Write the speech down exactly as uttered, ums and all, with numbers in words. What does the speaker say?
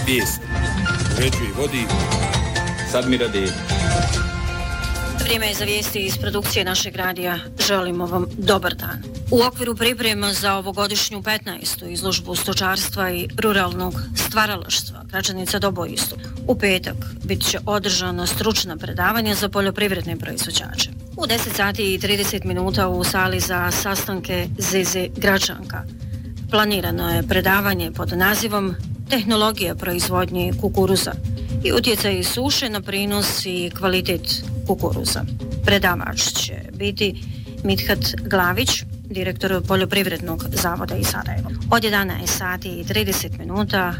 Vijest. Uređuje i vodi Sadmira Dedić. Vrijeme je za vijesti iz produkcije našeg radija. Želimo vam dobar dan. U okviru priprema za ovogodišnju petnaestu izložbu stočarstva i ruralnog stvaralaštva Gračanica Doboj Istok u petak bit će održano stručna predavanja za poljoprivredne proizvođače. U deset sati i trideset minuta u sali za sastanke Zeze Gračanka planirano je predavanje pod nazivom Tehnologija proizvodnje kukuruza i utjecaj suše na prinos i kvalitet kukuruza. Predavač će biti Mithat Glavić, direktor Poljoprivrednog zavoda iz Sarajeva. Od jedanaest sati i trideset minuta